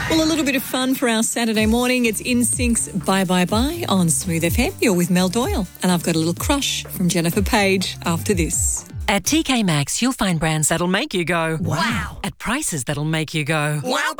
Well, a little bit of fun for our Saturday morning. It's InSync's Bye Bye Bye on Smooth FM. You're with Mel Doyle, and I've got a little crush from Jennifer Page after this. At TK Maxx, you'll find brands that'll make you go, wow. At prices that'll make you go, Wow.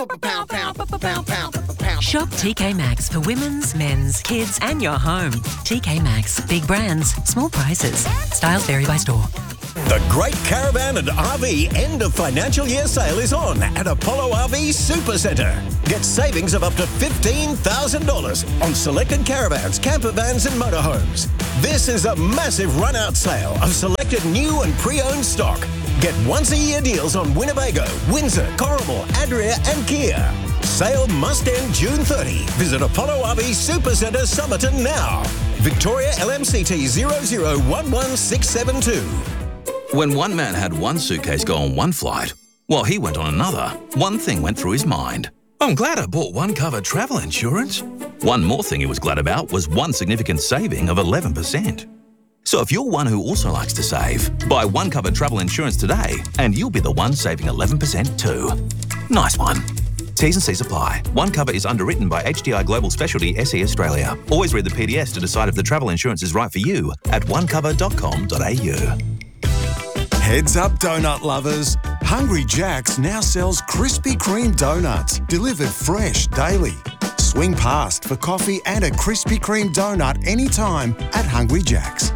Shop TK Maxx for women's, men's, kids and your home. TK Maxx. Big brands, small prices. Styles vary by store. The Great Caravan and RV end of financial year sale is on at Apollo RV Supercentre. Get savings of up to $15,000 on selected caravans, camper vans and motorhomes. This is a massive run-out sale of selected new and pre-owned stock. Get once-a-year deals on Winnebago, Windsor, Corrimal, Adria and Kia. Sale must end June 30. Visit Apollo RV Supercentre Somerton now. Victoria LMCT 0011672. When one man had one suitcase go on one flight, while he went on another, one thing went through his mind. I'm glad I bought one cover travel insurance. One more thing he was glad about was one significant saving of 11%. So if you're one who also likes to save, buy one cover travel insurance today and you'll be the one saving 11% too. Nice one. T's and C's apply. One cover is underwritten by HDI Global Specialty SE Australia. Always read the PDS to decide if the travel insurance is right for you at onecover.com.au. Heads up, donut lovers. Hungry Jack's now sells Krispy Kreme donuts, delivered fresh daily. Swing past for coffee and a Krispy Kreme donut anytime at Hungry Jack's.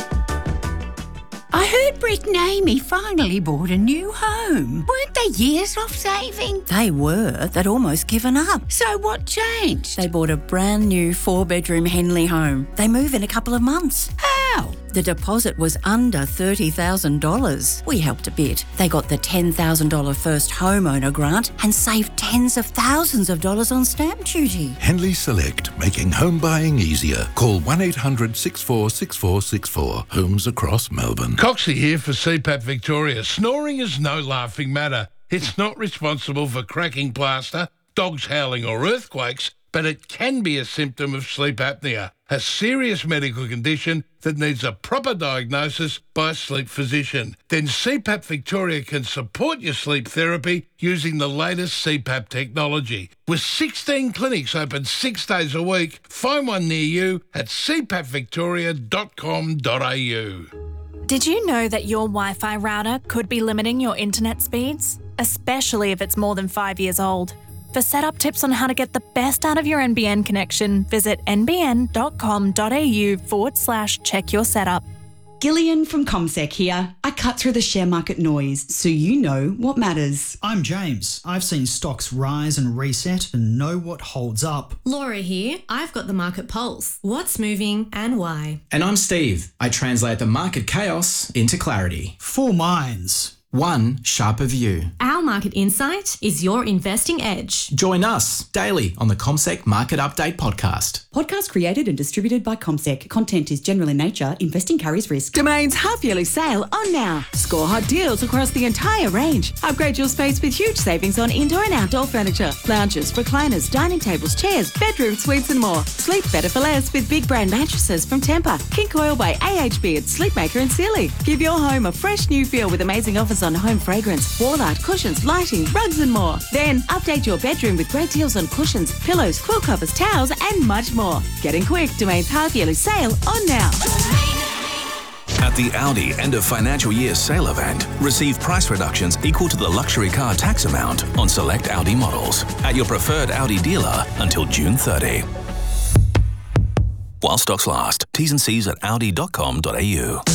I heard Britt and Amy finally bought a new home. Weren't they years off saving? They were. They'd almost given up. So what changed? They bought a brand new 4-bedroom Henley home. They move in a couple of months. How? The deposit was under $30,000. We helped a bit. They got the $10,000 first homeowner grant and saved tens of thousands of dollars on stamp duty. Henley Select, making home buying easier. Call 1-800-646464. Homes across Melbourne. Coxie here for CPAP Victoria. Snoring is no laughing matter. It's not responsible for cracking plaster, dogs howling or earthquakes, but it can be a symptom of sleep apnea, a serious medical condition that needs a proper diagnosis by a sleep physician. Then CPAP Victoria can support your sleep therapy using the latest CPAP technology. With 16 clinics open 6 days a week, find one near you at cpapvictoria.com.au. Did you know that your Wi-Fi router could be limiting your internet speeds? Especially if it's more than 5 years old. For setup tips on how to get the best out of your NBN connection, visit nbn.com.au/check your setup. Gillian from CommSec here. I cut through the share market noise so you know what matters. I'm James. I've seen stocks rise and reset and know what holds up. Laura here. I've got the market pulse. What's moving and why? And I'm Steve. I translate the market chaos into clarity. 4 minds. One sharper view. Our market insight is your investing edge. Join us daily on the CommSec Market Update podcast. Podcast created and distributed by CommSec. Content is general in nature. Investing carries risk. Domain's half-yearly sale on now. Score hot deals across the entire range. Upgrade your space with huge savings on indoor and outdoor furniture, lounges, recliners, dining tables, chairs, bedroom suites and more. Sleep better for less with big brand mattresses from Tempur, King Coil by AHB and Sleepmaker and Sealy. Give your home a fresh new feel with amazing offers on home fragrance, wall art, cushions, lighting, rugs and more. Then update your bedroom with great deals on cushions, pillows, quilt covers, towels and much more. Getting quick, Domain's half-yearly sale on now. At the Audi end of financial year sale event, receive price reductions equal to the luxury car tax amount on select Audi models at your preferred Audi dealer until June 30. While stocks last. T's and C's at audi.com.au.